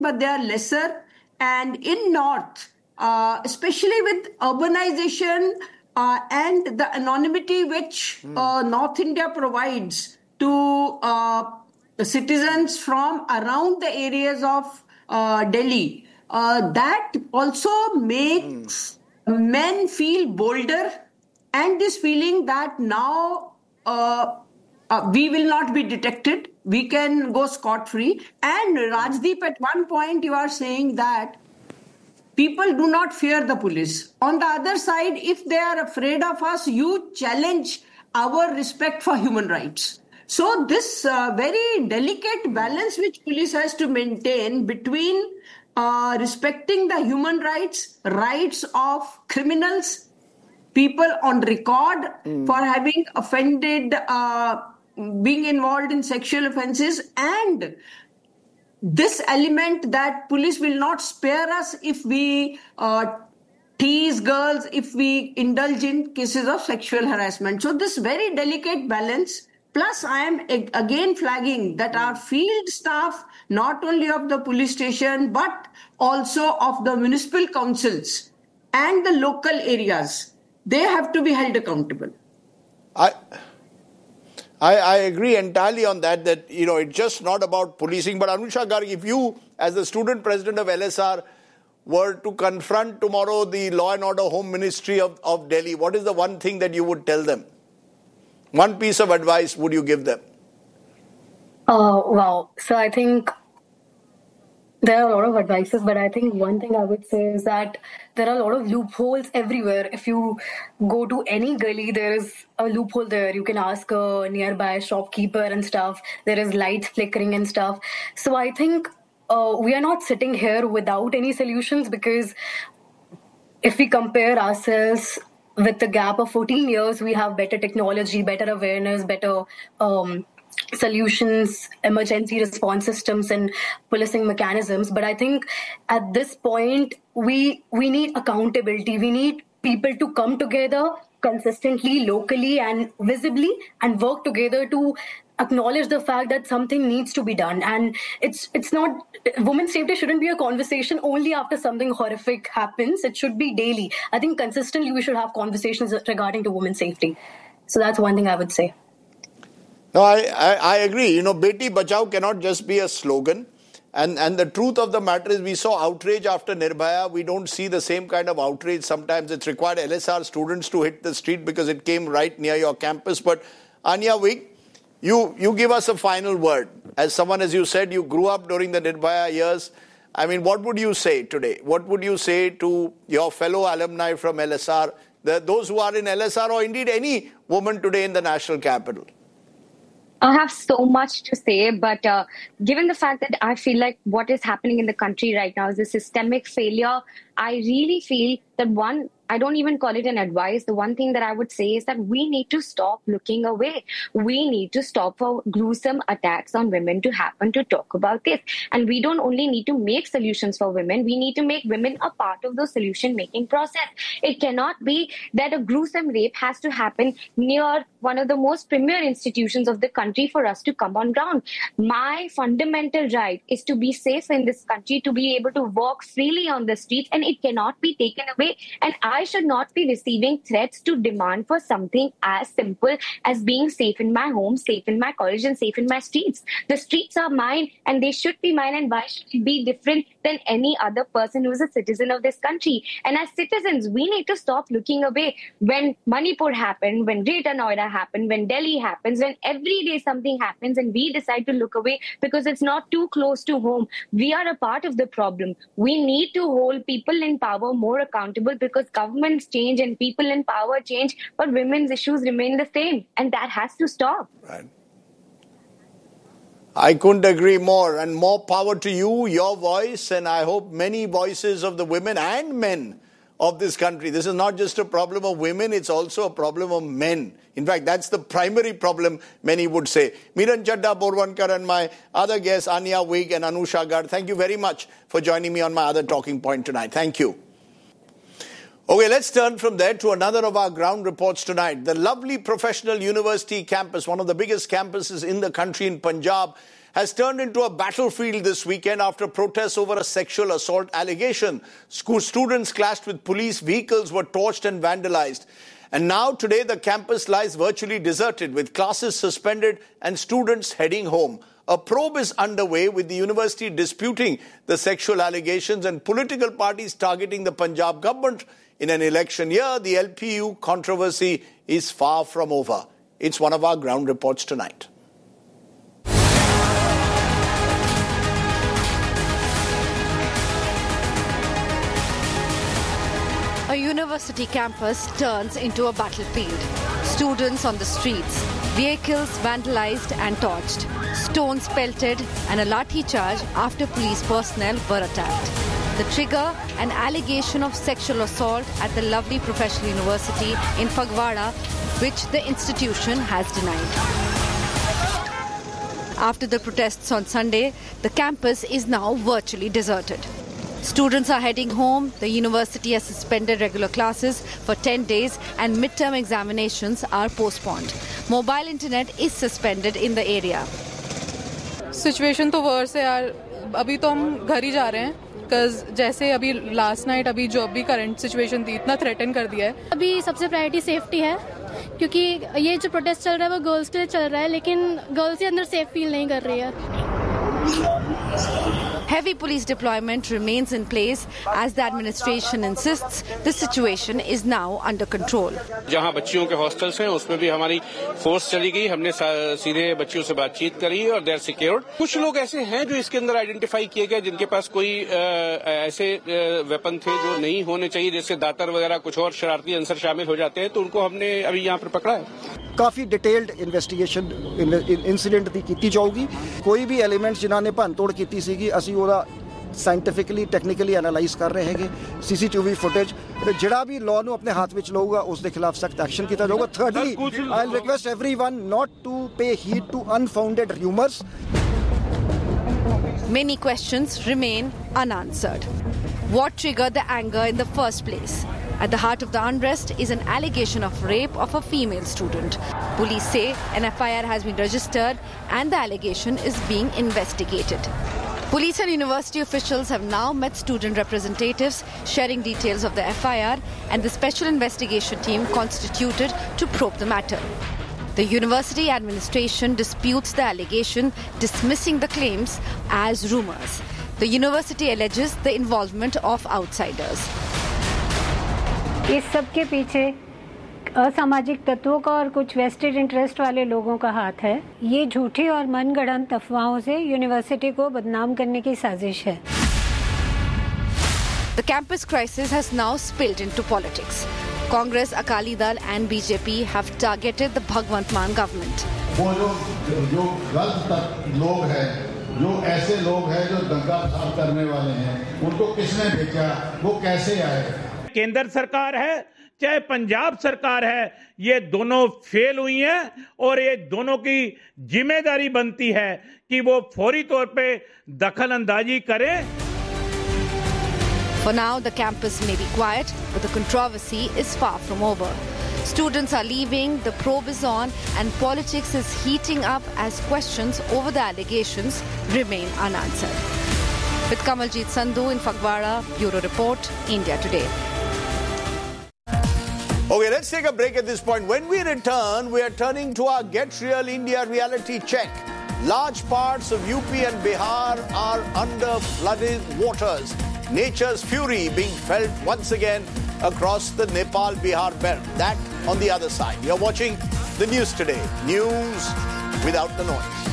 but they are lesser. And in North, especially with urbanization and the anonymity which North India provides to citizens from around the areas of Delhi, that also makes men feel bolder and this feeling that now we will not be detected, we can go scot-free. And Rajdeep, at one point you are saying that people do not fear the police. On the other side, if they are afraid of us, you challenge our respect for human rights. So this very delicate balance which police has to maintain between respecting the human rights of criminals, people on record for having offended, being involved in sexual offences, and this element that police will not spare us if we tease girls, if we indulge in cases of sexual harassment. So this very delicate balance. Plus, I am again flagging that our field staff, not only of the police station, but also of the municipal councils and the local areas, they have to be held accountable. I agree entirely on that, it's just not about policing. But Anusha Garg, if you, as the student president of LSR, were to confront tomorrow the Law and Order Home Ministry of Delhi, what is the one thing that you would tell them? One piece of advice would you give them? Wow. So I think there are a lot of advices, but I think one thing I would say is that there are a lot of loopholes everywhere. If you go to any gully, there is a loophole there. You can ask a nearby shopkeeper and stuff. There is lights flickering and stuff. So I think we are not sitting here without any solutions, because if we compare ourselves with the gap of 14 years, we have better technology, better awareness, better solutions, emergency response systems and policing mechanisms. But I think at this point, we need accountability. We need people to come together consistently, locally and visibly, and work together to acknowledge the fact that something needs to be done. And it's not, women's safety shouldn't be a conversation only after something horrific happens. It should be daily. I think consistently we should have conversations regarding to women's safety. So that's one thing I would say. No, I agree. Beti Bachao cannot just be a slogan. And the truth of the matter is we saw outrage after Nirbhaya. We don't see the same kind of outrage. Sometimes it's required LSR students to hit the street because it came right near your campus. But Anya Vig, you give us a final word. As someone, as you said, you grew up during the Nirbhaya years. I mean, what would you say today? What would you say to your fellow alumni from LSR, those who are in LSR or indeed any woman today in the national capital? I have so much to say, but given the fact that I feel like what is happening in the country right now is a systemic failure, I really feel that I don't even call it an advice. The one thing that I would say is that we need to stop looking away. We need to stop for gruesome attacks on women to happen to talk about this. And we don't only need to make solutions for women, we need to make women a part of the solution-making process. It cannot be that a gruesome rape has to happen near one of the most premier institutions of the country for us to come on ground. My fundamental right is to be safe in this country, to be able to walk freely on the streets, and it cannot be taken away. And I should not be receiving threats to demand for something as simple as being safe in my home, safe in my college, and safe in my streets. The streets are mine and they should be mine, and why should it be different than any other person who is a citizen of this country? And as citizens, we need to stop looking away. When Manipur happened, when Greater Noida happened, when Delhi happens, when every day something happens and we decide to look away because it's not too close to home, we are a part of the problem. We need to hold people in power more accountable, because governments change and people in power change, but women's issues remain the same, and that has to stop. Right. I couldn't agree more, and more power to you, your voice, and I hope many voices of the women and men of this country. This is not just a problem of women, it's also a problem of men. In fact, that's the primary problem, many would say. Miran Chadda Borwankar and my other guests, Anya Vig and Anusha Garg, thank you very much for joining me on my other talking point tonight. Thank you. Okay, let's turn from there to another of our ground reports tonight. The lovely Professional University campus, one of the biggest campuses in the country in Punjab, has turned into a battlefield this weekend after protests over a sexual assault allegation. School students clashed with police vehicles, were torched and vandalized. And now today the campus lies virtually deserted with classes suspended and students heading home. A probe is underway with the university disputing the sexual allegations and political parties targeting the Punjab government. In an election year, the LPU controversy is far from over. It's one of our ground reports tonight. A university campus turns into a battlefield. Students on the streets, vehicles vandalized and torched, stones pelted and a lathi charge after police personnel were attacked. The trigger, an allegation of sexual assault at the lovely professional university in Phagwara, which the institution has denied. After the protests on Sunday, the campus is now virtually deserted. Students are heading home. The university has suspended regular classes for 10 days and midterm examinations are postponed. Mobile internet is suspended in the area. Situation तो worse है यार. अभी तो हम घर ही जा रहे हैं. Because जैसे अभी last night अभी जो अभी current situation थी इतना threaten कर दिया है. अभी सबसे priority safety है. क्योंकि ये जो protest चल रहा है वो girls के लिए चल रहा है लेकिन girls ही अंदर safe feel नहीं कर रही है. Heavy police deployment remains in place as the administration insists the situation is now under control. जहां बच्चियों के हॉस्टल्स हैं उसमें भी हमारी फोर्स चली गई. हमने सीधे बच्चियों से बातचीत करी और दे आर सिक्योर्ड. कुछ लोग ऐसे हैं जो इसके अंदर आइडेंटिफाई किए गए जिनके पास कोई ऐसे वेपन थे जो नहीं होने चाहिए, जैसे दातर वगैरह कुछ और शरारती अंसर शामिल हो जाते हैं, तो उनको हमने अभी यहाँ पर पकड़ा है. काफ़ी डिटेल्ड इन्वेस्टिगेशन इंसिडेंट ਦੀ ਕੀਤੀ ਜਾਊਗੀ. ਕੋਈ ਵੀ ਐਲੀਮੈਂਟਸ ਜਿਨ੍ਹਾਂ ਨੇ ਭੰਨਤੋੜ ਕੀਤੀ ਸੀਗੀ ਅਸੀਂ ਉਹਦਾ ਸਾਇੰਟੀਫਿਕਲੀ ਟੈਕਨੀਕਲੀ ਐਨਾਲਾਈਜ਼ ਕਰ ਰਹੇ ਹੈਗੇ. ਸੀਸੀਟੀਵੀ ਫੁਟੇਜ ਜਿਹੜਾ ਵੀ ਲਾਅ ਨੂੰ ਆਪਣੇ ਹੱਥ ਵਿੱਚ ਲਊਗਾ ਉਸ ਦੇ ਖਿਲਾਫ ਸਖਤ ਐਕਸ਼ਨ ਕੀਤਾ ਜਾਊਗਾ. Thirdly I will request everyone not to pay heed to unfounded rumors. Many questions remain unanswered. What triggered the anger in the first place? At the heart of the unrest is an allegation of rape of a female student. Police say an FIR has been registered and the allegation is being investigated. Police and university officials have now met student representatives, sharing details of the FIR and the special investigation team constituted to probe the matter. The university administration disputes the allegation, dismissing the claims as rumors. The university alleges the involvement of outsiders. इस सब के पीछे असामाजिक तत्वों का और कुछ vested interest वाले लोगों का हाथ है. ये झूठी और मनगढ़ंत अफवाहों से यूनिवर्सिटी को बदनाम करने की साजिश है. The campus crisis has now spilled into politics. Congress, Akali Dal and BJP have targeted the Bhagwant Mann government. वो जो गलत लोग हैं, जो ऐसे लोग हैं जो दंगा फसाद करने वाले हैं, उनको किसने भेजा, वो कैसे आए? केंद्र सरकार है चाहे पंजाब सरकार है, ये दोनों फेल हुई हैं और ये दोनों की जिम्मेदारी बनती है कि वो फौरी तौर पे दखल अंदाजी करें. For now, the campus may be quiet, but the controversy is far from over. Students are leaving, the probe is on, and politics is heating up as questions over the allegations remain unanswered. With Kamaljeet Sandhu in Phagwara, Bureau Report, India Today. Okay, let's take a break at this point. When we return, we are turning to our Get Real India reality check. Large parts of UP and Bihar are under flooded waters. Nature's fury being felt once again across the Nepal-Bihar belt. That on the other side. You're watching the news today. News without the noise.